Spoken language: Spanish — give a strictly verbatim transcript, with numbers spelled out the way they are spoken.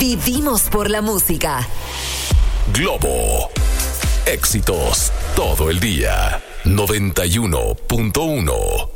Vivimos por la música. Globo. Éxitos todo el día. noventa y uno punto uno.